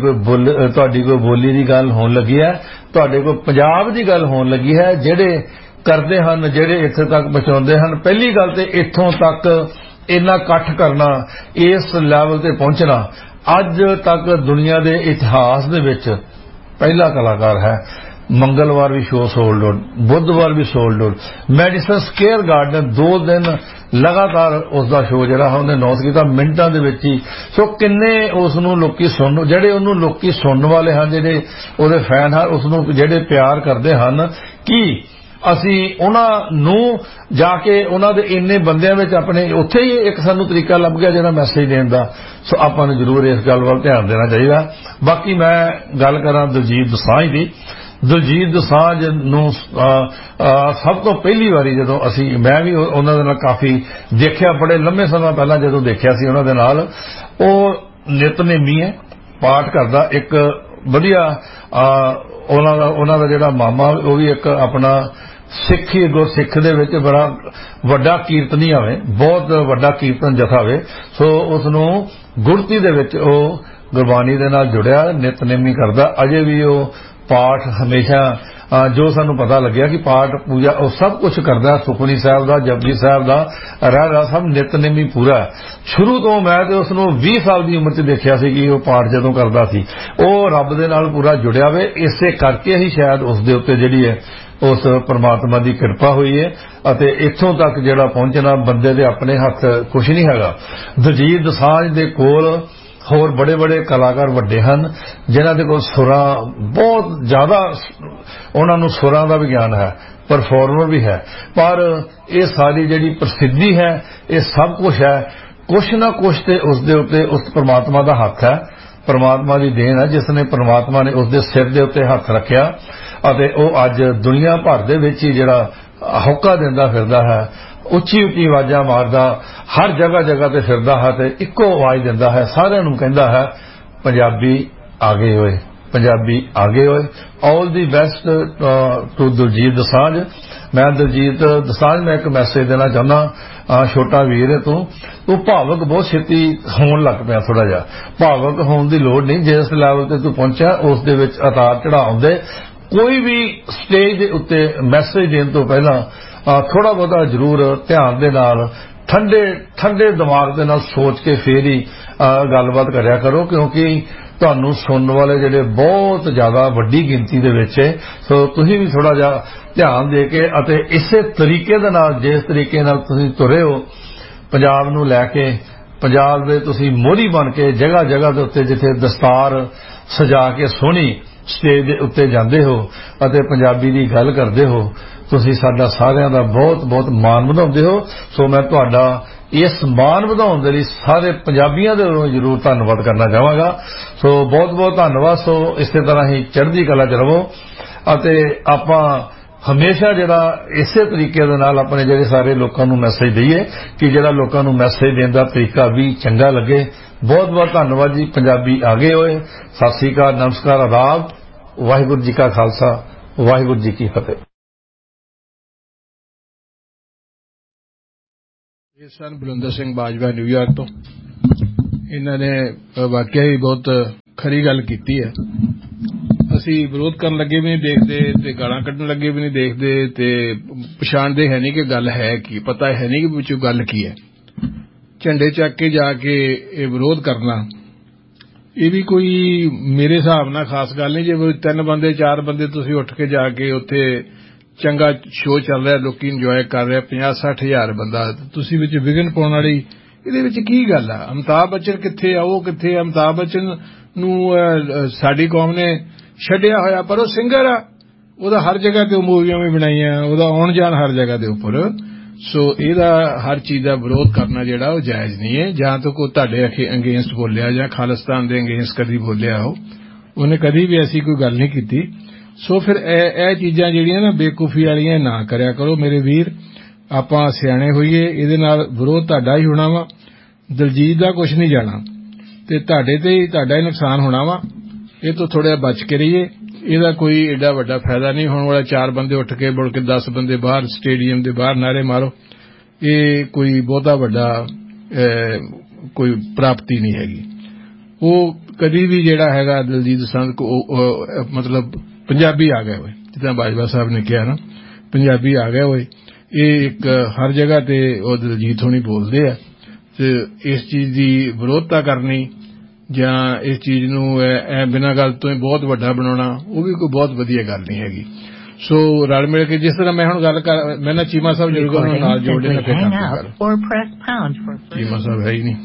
ਕੋਈ ਬੋਲੀ ਦੀ ਗੱਲ ਹੋਣ ਲੱਗੀ ਹੈ, ਤੁਹਾਡੇ ਕੋਈ ਪੰਜਾਬ ਦੀ ਗੱਲ ਹੋਣ ਲੱਗੀ ਹੈ, ਜਿਹੜੇ ਕਰਦੇ ਹਨ, ਜਿਹੜੇ ਇੱਥੇ ਤੱਕ ਪਹੁੰਚਾਉਂਦੇ ਹਨ, ਪਹਿਲੀ ਗੱਲ ਤੇ ਇੱਥੋਂ ਤੱਕ ਇੰਨਾ ਇਕੱਠ ਕਰਨਾ, ਇਸ ਲੈਵਲ ਤੇ ਪਹੁੰਚਣਾ ਅੱਜ ਤੱਕ ਦੁਨੀਆ ਦੇ ਇਤਿਹਾਸ ਦੇ ਵਿੱਚ ਪਹਿਲਾ ਕਲਾਕਾਰ ਹੈ। ਮੰਗਲਵਾਰ ਵੀ ਸ਼ੋਅ ਸੋਲਡ ਆਊਟ, ਬੁੱਧਵਾਰ ਵੀ sold out. Medicine square garden 2 ਦਿਨ ਲਗਾਤਾਰ ਉਸ ਦਾ ਸ਼ੋਅ ਜਿਹੜਾ ਉਹਨੇ ਅਨਾਉਂਸ ਕੀਤਾ ਮਿੰਟਾਂ ਦੇ ਵਿੱਚ ਹੀ। ਸੋ ਕਿੰਨੇ ਉਸ ਨੂੰ ਲੋਕੀ ਜਿਹੜੇ ਉਹਨੂੰ ਲੋਕੀ ਸੁਣਨ ਵਾਲੇ ਹਨ, ਜਿਹੜੇ ਉਹਦੇ ਫੈਨ ਹਨ, ਉਸ ਨੂੰ ਜਿਹੜੇ ਪਿਆਰ ਕਰਦੇ ਹਨ, ਕਿ ਅਸੀਂ ਉਹਨਾਂ ਨੂੰ ਜਾ ਕੇ ਉਹਨਾਂ ਦੇ ਇੰਨੇ ਬੰਦਿਆਂ ਵਿੱਚ ਆਪਣੇ ਉੱਥੇ ਹੀ ਇੱਕ ਸਾਨੂੰ ਤਰੀਕਾ ਲੱਭ ਗਿਆ ਜਿਹੜਾ ਮੈਸੇਜ ਦੇਣ ਦਾ। ਸੋ ਆਪਾਂ ਨੂੰ ਜ਼ਰੂਰ ਇਸ ਗੱਲ ਵੱਲ ਧਿਆਨ ਦੇਣਾ ਚਾਹੀਦਾ। ਬਾਕੀ ਮੈਂ ਗੱਲ ਕਰਾਂ ਦਿਲਜੀਤ ਦੋਸਾਂਝ ਦੀ। ਦਿਲਜੀਤ ਦੋਸਾਂਝ ਨੂੰ ਸਭ ਤੋਂ ਪਹਿਲੀ ਵਾਰੀ ਜਦੋਂ ਮੈਂ ਵੀ ਉਹਨਾਂ ਦੇ ਨਾਲ ਕਾਫੀ ਦੇਖਿਆ, ਬੜੇ ਲੰਮੇ ਸਮੇਂ ਪਹਿਲਾਂ ਜਦੋਂ ਦੇਖਿਆ ਸੀ ਉਹਨਾਂ ਦੇ ਨਾਲ, ਉਹ ਨਿਤਨੇਮੀ ਹੈ, ਪਾਠ ਕਰਦਾ, ਇੱਕ ਵਧੀਆ ਉਹਨਾਂ ਦਾ ਜਿਹੜਾ ਮਾਮਾ ਉਹ ਵੀ ਇੱਕ ਆਪਣਾ ਸਿੱਖੀ ਗੁਰਸਿੱਖ ਦੇ ਵਿੱਚ ਬੜਾ ਵੱਡਾ ਕੀਰਤਨੀ ਹੋਵੇ, ਬਹੁਤ ਵੱਡਾ ਕੀਰਤਨ ਜਥਾ ਹੋਵੇ। ਸੋ ਉਸ ਨੂੰ ਗੁੜਤੀ ਦੇ ਵਿੱਚ ਉਹ ਗੁਰਬਾਣੀ ਦੇ ਨਾਲ ਜੁੜਿਆ, ਨਿਤਨੇਮੀ ਕਰਦਾ। ਅਜੇ ਵੀ ਉਹ ਪਾਠ ਹਮੇਸ਼ਾ ਜੋ ਸਾਨੂੰ ਪਤਾ ਲੱਗਿਆ ਕਿ ਪਾਠ ਪੂਜਾ ਉਹ ਸਭ ਕੁਝ ਕਰਦਾ, ਸੁਖਮਨੀ ਸਾਹਿਬ ਦਾ, ਜਪਜੀ ਸਾਹਿਬ ਦਾ, ਰਹਿਰਾਸ ਸਭ ਨਿਤਨੇਮੀ ਪੂਰਾ। ਸ਼ੁਰੂ ਤੋਂ ਮੈਂ ਤੇ ਉਸ ਨੂੰ 20 ਸਾਲ ਦੀ ਉਮਰ 'ਚ ਦੇਖਿਆ ਸੀ ਕਿ ਉਹ ਪਾਠ ਜਦੋਂ ਕਰਦਾ ਸੀ, ਉਹ ਰੱਬ ਦੇ ਨਾਲ ਪੂਰਾ ਜੁੜਿਆ ਵੇ। ਇਸੇ ਕਰਕੇ ਹੀ ਸ਼ਾਇਦ ਉਸ ਦੇ ਉੱਤੇ ਜਿਹੜੀ ਹੈ ਉਸ ਪਰਮਾਤਮਾ ਦੀ ਕਿਰਪਾ ਹੋਈ ਹੈ ਅਤੇ ਇੱਥੋਂ ਤੱਕ ਜਿਹੜਾ ਪਹੁੰਚਣਾ ਬੰਦੇ ਦੇ ਆਪਣੇ ਹੱਥ ਕੁਝ ਨਹੀਂ ਹੈਗਾ। ਦਿਲਜੀਤ ਦੋਸਾਂਝ ਦੇ ਕੋਲ ਹੋਰ ਬੜੇ ਬੜੇ ਕਲਾਕਾਰ ਵੱਡੇ ਹਨ ਜਿਨ੍ਹਾਂ ਦੇ ਕੋਲ ਸੁਰਾਂ ਬਹੁਤ ਜ਼ਿਆਦਾ, ਉਹਨਾਂ ਨੂੰ ਸੁਰਾਂ ਦਾ ਵੀ ਗਿਆਨ ਹੈ, ਪਰਫਾਰਮਰ ਵੀ ਹੈ, ਪਰ ਇਹ ਸਾਰੀ ਜਿਹੜੀ ਪ੍ਰਸਿੱਧੀ ਹੈ ਇਹ ਸਭ ਕੁਝ ਹੈ ਕੁਛ ਨਾ ਕੁਛ ਤੇ ਉਸ ਦੇ ਉੱਤੇ ਉਸ ਪਰਮਾਤਮਾ ਦਾ ਹੱਥ ਹੈ, ਪਰਮਾਤਮਾ ਦੀ ਦੇਣ ਹੈ ਜਿਸ ਨੇ ਪਰਮਾਤਮਾ ਨੇ ਉਸ ਦੇ ਸਿਰ ਦੇ ਉੱਤੇ ਹੱਥ ਰੱਖਿਆ ਅਤੇ ਉਹ ਅੱਜ ਦੁਨੀਆ ਭਰ ਦੇ ਵਿੱਚ ਹੀ ਜਿਹੜਾ ਹੋਕਾ ਦਿੰਦਾ ਫਿਰਦਾ ਹੈ, ਉੱਚੀ ਉੱਚੀ ਆਵਾਜ਼ਾਂ ਮਾਰਦਾ, ਹਰ ਜਗ੍ਹਾ ਜਗ੍ਹਾ ਤੇ ਫਿਰਦਾ ਹੈ ਤੇ ਇੱਕੋ ਆਵਾਜ਼ ਦਿੰਦਾ ਹੈ, ਸਾਰਿਆਂ ਨੂੰ ਕਹਿੰਦਾ ਹੈ ਪੰਜਾਬੀ ਆਗੇ ਹੋਏ, ਪੰਜਾਬੀ ਆਗੇ ਹੋਏ। ਆਲ ਦੀ ਬੈਸਟ ਟੂ ਦਿਲਜੀਤ ਦੋਸਾਂਝ। ਮੈਂ ਦਿਲਜੀਤ ਦੋਸਾਂਝ ਮੈਂ ਇੱਕ ਮੈਸੇਜ ਦੇਣਾ ਚਾਹੁੰਦਾ, ਛੋਟਾ ਵੀਰ ਹੈ ਤੂੰ ਭਾਵਕ ਬਹੁਤ ਛੇਤੀ ਹੋਣ ਲੱਗ ਪਿਆ, ਥੋੜਾ ਜਿਹਾ ਭਾਵਕ ਹੋਣ ਦੀ ਲੋੜ ਨਹੀਂ। ਜਿਸ ਲੈਵਲ ਤੇ ਤੂੰ ਪਹੁੰਚਿਆ ਉਸ ਦੇ ਵਿੱਚ ਉਤਾਰ ਚੜ੍ਹਾਅ ਆਉਂਦੇ। ਕੋਈ ਵੀ ਸਟੇਜ ਦੇ ਉੱਤੇ ਮੈਸੇਜ ਦੇਣ ਤੋਂ ਪਹਿਲਾਂ ਥੋੜਾ ਬਹੁਤਾ ਜ਼ਰੂਰ ਧਿਆਨ ਦੇ ਨਾਲ ਠੰਡੇ ਦਿਮਾਗ ਦੇ ਨਾਲ ਸੋਚ ਕੇ ਫੇਰ ਹੀ ਗੱਲਬਾਤ ਕਰਿਆ ਕਰੋ, ਕਿਉਂਕਿ ਤੁਹਾਨੂੰ ਸੁਣਨ ਵਾਲੇ ਜਿਹੜੇ ਬਹੁਤ ਜ਼ਿਆਦਾ ਵੱਡੀ ਗਿਣਤੀ ਦੇ ਵਿੱਚ ਹੈ। ਸੋ ਤੁਸੀਂ ਵੀ ਥੋੜਾ ਜਿਹਾ ਧਿਆਨ ਦੇ ਕੇ ਅਤੇ ਇਸੇ ਤਰੀਕੇ ਦੇ ਨਾਲ ਜਿਸ ਤਰੀਕੇ ਨਾਲ ਤੁਸੀਂ ਤੁਰੇ ਹੋ ਪੰਜਾਬ ਨੂੰ ਲੈ ਕੇ, ਪੰਜਾਬ ਦੇ ਤੁਸੀਂ ਮੋਹਰੀ ਬਣ ਕੇ ਜਗ੍ਹਾ ਜਗ੍ਹਾ ਦੇ ਉੱਤੇ ਜਿੱਥੇ ਦਸਤਾਰ ਸਜਾ ਕੇ ਸੋਹਣੀ ਸਟੇਜ ਦੇ ਉੱਤੇ ਜਾਂਦੇ ਹੋ ਅਤੇ ਪੰਜਾਬੀ ਦੀ ਗੱਲ ਕਰਦੇ ਹੋ, ਤੁਸੀਂ ਸਾਡਾ ਸਾਰਿਆਂ ਦਾ ਬਹੁਤ ਬਹੁਤ ਮਾਣ ਵਧਾਉਂਦੇ ਹੋ। ਸੋ ਮੈਂ ਤੁਹਾਡਾ ਇਸ ਮਾਣ ਵਧਾਉਣ ਦੇ ਲਈ ਸਾਰੇ ਪੰਜਾਬੀਆਂ ਦੇ ਵੱਲੋਂ ਜ਼ਰੂਰ ਧੰਨਵਾਦ ਕਰਨਾ ਚਾਹਾਂਗਾ। ਸੋ ਬਹੁਤ ਬਹੁਤ ਧੰਨਵਾਦ। ਸੋ ਇਸੇ ਤਰ੍ਹਾਂ ਹੀ ਚੜ੍ਹਦੀ ਕਲਾ ਚ ਰਹੋ ਅਤੇ ਆਪਾਂ ਹਮੇਸ਼ਾ ਜਿਹੜਾ ਇਸੇ ਤਰੀਕੇ ਦੇ ਨਾਲ ਆਪਣੇ ਜਿਹੜੇ ਸਾਰੇ ਲੋਕਾਂ ਨੂੰ ਮੈਸੇਜ ਦਈਏ ਕਿ ਜਿਹੜਾ ਲੋਕਾਂ ਨੂੰ ਮੈਸੇਜ ਦੇਣ ਦਾ ਤਰੀਕਾ ਵੀ ਚੰਗਾ ਲੱਗੇ। ਬਹੁਤ ਬਹੁਤ ਧੰਨਵਾਦ ਜੀ। ਪੰਜਾਬੀ ਆ ਗਏ ਹੋਏ। ਸਤਿ ਸ੍ਰੀ ਅਕਾਲ, ਨਮਸਕਾਰ, ਆਦਾਬ। ਵਾਹਿਗੁਰੂ ਜੀ ਕਾ ਖਾਲਸਾ, ਵਾਹਿਗੁਰੂ ਜੀ ਕੀ ਫਤਿਹ। ਇਹ ਸਨ ਬਲਵਿੰਦਰ ਸਿੰਘ ਬਾਜਵਾ ਨਿਊਯਾਰਕ ਤੋਂ। ਇਹਨਾਂ ਨੇ ਵਾਕਿਆ ਹੀ ਬਹੁਤ ਖਰੀ ਗੱਲ ਕੀਤੀ ਹੈ। ਅਸੀਂ ਵਿਰੋਧ ਕਰਨ ਲੱਗੇ ਵੀ ਨਹੀਂ ਦੇਖਦੇ ਤੇ ਗਾਲਾਂ ਕੱਢਣ ਲੱਗੇ ਵੀ ਨਹੀਂ ਦੇਖਦੇ ਤੇ ਪਛਾਣਦੇ ਹੈ ਨਹੀਂ ਕਿ ਗੱਲ ਹੈ ਕੀ, ਪਤਾ ਹੈ ਨਹੀਂ ਕਿ ਵਿੱਚੋਂ ਗੱਲ ਕੀ ਹੈ। ਝੰਡੇ ਚੱਕ ਕੇ ਜਾ ਕੇ ਇਹ ਵਿਰੋਧ ਕਰਨਾ ਇਹ ਵੀ ਕੋਈ ਮੇਰੇ ਹਿਸਾਬ ਨਾਲ ਖਾਸ ਗੱਲ ਨਹੀਂ। ਜੇ 3 ਬੰਦੇ 4 ਬੰਦੇ ਤੁਸੀਂ ਉੱਠ ਕੇ ਜਾ ਕੇ ਉੱਥੇ ਚੰਗਾ ਸ਼ੋਅ ਚੱਲ ਰਿਹਾ, ਲੋਕੀ ਇੰਜੋਏ ਕਰ ਰਿਹਾ, 50-60 ਹਜ਼ਾਰ ਬੰਦਾ, ਤੁਸੀਂ ਵਿੱਚ ਵਿਘਨ ਪਾਉਣ ਵਾਲੀ ਇਹਦੇ ਵਿੱਚ ਕੀ ਗੱਲ ਆ? ਅਮਿਤਾਭ ਬੱਚਨ ਕਿੱਥੇ ਆ? ਉਹ ਕਿੱਥੇ ਆ? ਅਮਿਤਾਭ ਬੱਚਨ ਨੂੰ ਸਾਡੀ ਕੌਮ ਨੇ ਛੱਡਿਆ ਹੋਇਆ, ਪਰ ਉਹ ਸਿੰਗਰ ਆ। ਉਹਦਾ ਹਰ ਜਗ੍ਹਾ ਤੇ ਮੂਵੀਆਂ ਵੀ ਬਣਾਈਆਂ, ਉਹਦਾ ਆਉਣ ਜਾਣ ਹਰ ਜਗ੍ਹਾ ਦੇ ਉੱਪਰ। ਸੋ ਇਹਦਾ ਹਰ ਚੀਜ਼ ਦਾ ਵਿਰੋਧ ਕਰਨਾ ਜਿਹੜਾ ਉਹ ਜਾਇਜ਼ ਨਹੀਂ ਹੈ। ਜਾਂ ਤਾਂ ਕੋਈ ਤੁਹਾਡੇ ਅਗੇਂਸਟ ਬੋਲਿਆ ਜਾਂ ਖਾਲਿਸਤਾਨ ਦੇ ਅਗੇਂਸਟ ਕਦੀ ਬੋਲਿਆ ਉਹਨੇ ਕਦੀ ਵੀ ਐਸੀ ਕੋਈ ਗੱਲ ਨਹੀਂ ਕੀਤੀ। ਸੋ ਫਿਰ ਇਹ ਚੀਜ਼ਾਂ ਜਿਹੜੀਆਂ ਨਾ ਬੇਵਕੂਫੀ ਵਾਲੀਆਂ ਨਾ ਕਰਿਆ ਕਰੋ ਮੇਰੇ ਵੀਰ। ਆਪਾਂ ਸਿਆਣੇ ਹੋਈਏ, ਇਹਦੇ ਨਾਲ ਵਿਰੋਧ ਤੁਹਾਡਾ ਹੀ ਹੋਣਾ ਵਾ। ਦਲਜੀਤ ਦਾ ਕੁਝ ਨਹੀਂ ਜਾਣਾ ਤੇ ਤੁਹਾਡੇ ਤੇ ਹੀ ਤੁਹਾਡਾ ਹੀ ਨੁਕਸਾਨ ਹੋਣਾ ਵਾ। ਇਹ ਤੋਂ ਥੋੜ੍ਹਾ ਬਚ ਕੇ ਰਹੀਏ। ਇਹਦਾ ਕੋਈ ਏਡਾ ਵੱਡਾ ਫਾਇਦਾ ਨਹੀਂ ਹੋਣ ਵਾਲਾ। 4 ਬੰਦੇ ਉੱਠ ਕੇ ਮੁੜ ਕੇ 10 ਬੰਦੇ ਬਾਹਰ ਸਟੇਡੀਅਮ ਦੇ ਬਾਹਰ ਨਾਅਰੇ ਮਾਰੋ, ਇਹ ਕੋਈ ਬਹੁਤਾ ਵੱਡਾ ਕੋਈ ਪ੍ਰਾਪਤੀ ਨਹੀਂ ਹੈਗੀ। ਉਹ ਕਦੀ ਵੀ ਜਿਹੜਾ ਹੈਗਾ ਦਲਜੀਤ ਦੋਸਾਂਝ ਮਤਲਬ ਪੰਜਾਬੀ ਆ ਗਏ ਹੋਏ, ਜਿੱਦਾਂ ਬਾਜਵਾ ਸਾਹਿਬ ਨੇ ਕਿਹਾ ਨਾ, ਪੰਜਾਬੀ ਆ ਗਏ ਹੋਏ। ਇਹ ਇੱਕ ਹਰ ਜਗ੍ਹਾ ਤੇ ਉਹ ਦਲਜੀਤ ਹੋਣੀ ਬੋਲਦੇ ਆ ਤੇ ਇਸ ਚੀਜ਼ ਦੀ ਵਿਰੋਧਤਾ ਕਰਨੀ ਜਾਂ ਇਸ ਚੀਜ਼ ਨੂੰ ਬਿਨਾਂ ਗੱਲ ਤੋਂ ਹੀ ਬਹੁਤ ਵੱਡਾ ਬਣਾਉਣਾ ਉਹ ਵੀ ਕੋਈ ਬਹੁਤ ਵਧੀਆ ਗੱਲ ਨਹੀਂ ਹੈਗੀ। ਸੋ ਰਲ ਮਿਲ ਕੇ ਜਿਸ ਤਰ੍ਹਾਂ ਮੈਂ ਹੁਣ ਗੱਲ ਕਰ, ਮੈਂ ਨਾ ਚੀਮਾ ਸਾਹਿਬ ਜ਼ਰੂਰ ਨਾਲ ਜੋੜੇ ਨਾ ਫਿਰ ਚੀਮਾ ਸਾਹਿਬ ਹੈ ਹੀ ਨਹੀਂ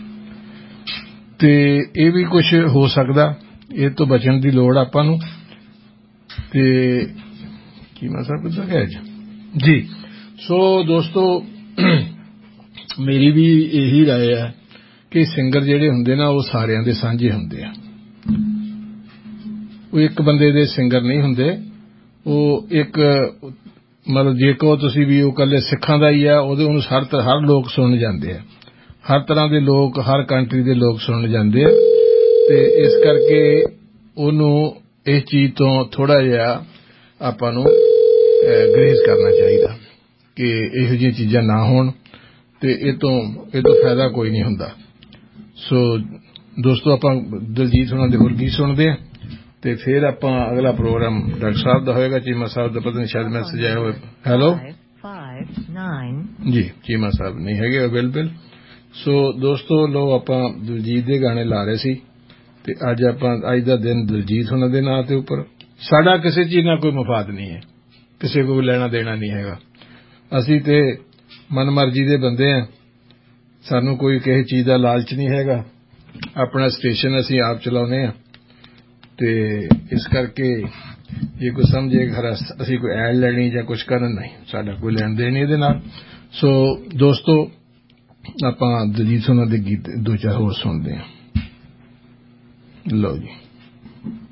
ਤੇ ਇਹ ਵੀ ਕੁਝ ਹੋ ਸਕਦਾ। ਇਹ ਤੋਂ ਬਚਣ ਦੀ ਲੋੜ ਆਪਾਂ ਨੂੰ। ਤੇ ਚੀਮਾ ਸਾਹਿਬ ਕਿੱਦਾਂ ਗਿਆ ਜੀ। ਸੋ ਦੋਸਤੋ ਮੇਰੀ ਵੀ ਇਹੀ ਰਾਏ ਹੈ ਕਿ ਸਿੰਗਰ ਜਿਹੜੇ ਹੁੰਦੇ ਨਾ ਉਹ ਸਾਰਿਆਂ ਦੇ ਸਾਂਝੇ ਹੁੰਦੇ ਆ। ਉਹ ਇੱਕ ਬੰਦੇ ਦੇ ਸਿੰਗਰ ਨਹੀਂ ਹੁੰਦੇ। ਉਹ ਇੱਕ ਮਤਲਬ ਜੇ ਕਹੋ ਤੁਸੀਂ ਵੀ ਉਹ ਇਕੱਲੇ ਸਿੱਖਾਂ ਦਾ ਹੀ ਆ, ਉਹਨੂੰ ਹਰ ਲੋਕ ਸੁਣਨ ਜਾਂਦੇ ਆ। ਹਰ ਤਰ੍ਹਾਂ ਦੇ ਲੋਕ, ਹਰ ਕੰਟਰੀ ਦੇ ਲੋਕ ਸੁਣਨ ਜਾਂਦੇ ਆ ਤੇ ਇਸ ਕਰਕੇ ਉਹਨੂੰ ਇਸ ਚੀਜ਼ ਤੋਂ ਥੋੜਾ ਜਿਹਾ ਆਪਾਂ ਨੂੰ ਗਰੇਜ਼ ਕਰਨਾ ਚਾਹੀਦਾ ਕਿ ਇਹੋ ਜਿਹੀਆਂ ਚੀਜ਼ਾਂ ਨਾ ਹੋਣ ਤੇ ਇਹ ਤੋਂ ਫਾਇਦਾ ਕੋਈ ਨਹੀਂ ਹੁੰਦਾ। ਸੋ ਦੋਸਤੋ ਆਪਾਂ ਦਲਜੀਤ ਹੋਣਾ ਦੇ ਹੋਰ ਗੀਤ ਸੁਣਦੇ ਆ ਤੇ ਫਿਰ ਆਪਾਂ ਅਗਲਾ ਪ੍ਰੋਗਰਾਮ ਡਾਕਟਰ ਸਾਹਿਬ ਦਾ ਹੋਏਗਾ। ਚੀਮਾ ਸਾਹਿਬ ਦਾ ਪਤਾ ਨਹੀਂ ਸ਼ਾਇਦ ਮੈਸੇਜ ਆਇਆ ਹੋਵੇ। ਹੈਲੋ ਜੀ, ਚੀਮਾ ਸਾਹਿਬ ਨਹੀਂ ਹੈਗੇ ਅਵੇਲੇਬਲ। ਸੋ ਦੋਸਤੋ ਲੋ ਆਪਾਂ ਦਲਜੀਤ ਦੇ ਗਾਣੇ ਲਾ ਰਹੇ ਸੀ ਤੇ ਅੱਜ ਦਾ ਦਿਨ ਦਲਜੀਤ ਹੋਣਾ ਦੇ ਨਾਂ ਤੇ ਉੱਪਰ। ਸਾਡਾ ਕਿਸੇ ਚੀਜ਼ ਨਾਲ ਕੋਈ ਮਫਾਦ ਨਹੀਂ ਹੈ, ਕਿਸੇ ਕੋਲ ਲੈਣਾ ਦੇਣਾ ਨਹੀਂ ਹੈਗਾ। ਅਸੀਂ ਤੇ ਮਨਮਰਜ਼ੀ ਦੇ ਬੰਦੇ ਆ, ਸਾਨੂੰ ਕੋਈ ਕਿਸੇ ਚੀਜ਼ ਦਾ ਲਾਲਚ ਨਹੀਂ ਹੈਗਾ। ਆਪਣਾ ਸਟੇਸ਼ਨ ਅਸੀਂ ਆਪ ਚਲਾਉਂਦੇ ਆ ਤੇ ਇਸ ਕਰਕੇ ਜੇ ਕੋਈ ਸਮਝੇ ਅਸੀਂ ਕੋਈ ਐਡ ਲੈਣੀ ਜਾਂ ਕੁਝ ਕਰਨ, ਨਹੀਂ, ਸਾਡਾ ਕੋਈ ਲੈਣ ਦੇਣ ਨਹੀਂ ਇਹਦੇ ਨਾਲ। ਸੋ ਦੋਸਤੋ ਆਪਾਂ ਦਲਜੀਤ ਹੋਣਾ ਦੇ ਗੀਤ 2-4 ਹੋਰ ਸੁਣਦੇ ਆ। ਲਓ ਜੀ।